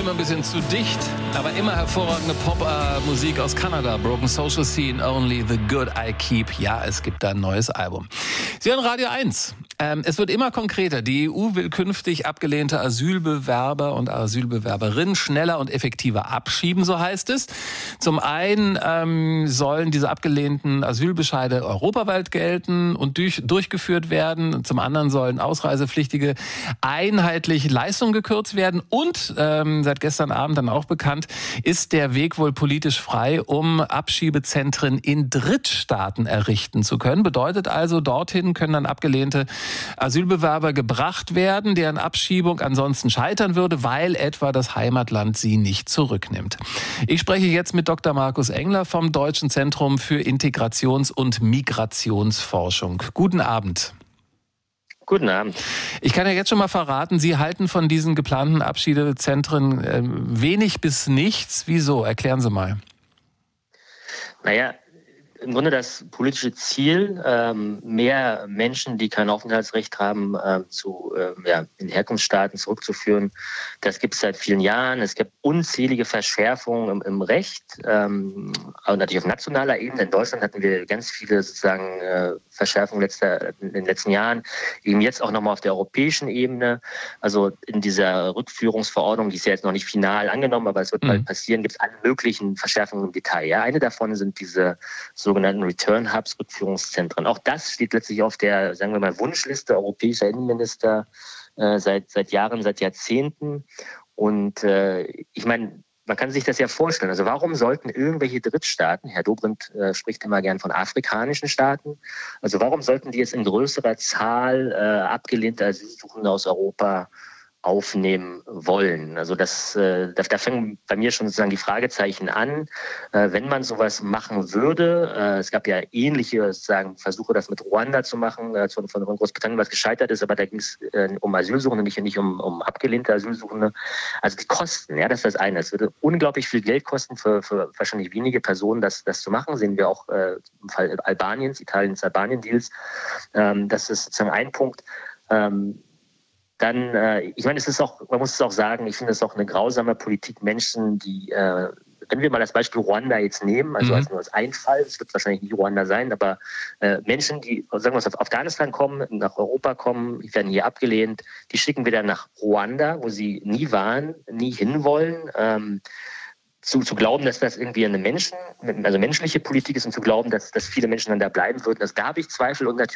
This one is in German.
ein bisschen zu dicht, aber immer hervorragende Pop-Musik aus Kanada. Broken Social Scene, Only the Good I Keep. Ja, es gibt da ein neues Album. Sie hören Radio 1. Es wird immer konkreter. Die EU will künftig abgelehnte Asylbewerber und Asylbewerberinnen schneller und effektiver abschieben, so heißt es. Zum einen sollen diese abgelehnten Asylbescheide europaweit gelten und durchgeführt werden. Zum anderen sollen Ausreisepflichtige einheitlich Leistungen gekürzt werden. Und seit gestern Abend dann auch bekannt, ist der Weg wohl politisch frei, um Abschiebezentren in Drittstaaten errichten zu können. Bedeutet also, dorthin können dann abgelehnte Asylbewerber gebracht werden, deren Abschiebung ansonsten scheitern würde, weil etwa das Heimatland sie nicht zurücknimmt. Ich spreche jetzt mit Dr. Markus Engler vom Deutschen Zentrum für Integrations- und Migrationsforschung. Guten Abend. Guten Abend. Ich kann ja jetzt schon mal verraten, Sie halten von diesen geplanten Abschiebezentren wenig bis nichts. Wieso? Erklären Sie mal. Naja, im Grunde das politische Ziel, mehr Menschen, die kein Aufenthaltsrecht haben, in Herkunftsstaaten zurückzuführen, das gibt es seit vielen Jahren. Es gibt unzählige Verschärfungen im Recht, aber natürlich auf nationaler Ebene. In Deutschland hatten wir ganz viele Verschärfungen in den letzten Jahren, eben jetzt auch nochmal auf der europäischen Ebene. Also in dieser Rückführungsverordnung, die ist ja jetzt noch nicht final angenommen, aber es wird bald passieren, gibt es alle möglichen Verschärfungen im Detail. Ja? Eine davon sind diese sogenannten Return Hubs, Rückführungszentren. Auch das steht letztlich auf der, sagen wir mal, Wunschliste europäischer Innenminister seit Jahren, seit Jahrzehnten. Und ich meine, man kann sich das ja vorstellen. Also warum sollten irgendwelche Drittstaaten, Herr Dobrindt spricht immer gern von afrikanischen Staaten, also warum sollten die jetzt in größerer Zahl abgelehnte Asylsuchende aus Europa aufnehmen wollen? Also da fangen bei mir schon sozusagen die Fragezeichen an. Wenn man sowas machen würde, es gab ja ähnliche Versuche, das mit Ruanda zu machen, von Großbritannien, was gescheitert ist, aber da ging es um Asylsuchende, nicht um abgelehnte Asylsuchende. Also die Kosten, ja, das ist das eine. Es würde unglaublich viel Geld kosten für wahrscheinlich wenige Personen, das zu machen. Sehen wir auch im Fall Italiens Albanien-Deals. Das ist sozusagen ein Punkt. Dann, ich meine, man muss es auch sagen, ich finde es auch eine grausame Politik, Menschen, die, wenn wir mal das Beispiel Ruanda jetzt nehmen, also als ein Fall, es wird wahrscheinlich nicht Ruanda sein, aber Menschen, die, sagen wir mal, aus Afghanistan kommen, nach Europa kommen, die werden hier abgelehnt, die schicken wir dann nach Ruanda, wo sie nie waren, nie hinwollen. Zu glauben, dass das irgendwie eine menschliche Politik ist und zu glauben, dass viele Menschen dann da bleiben würden, da habe ich Zweifel und natürlich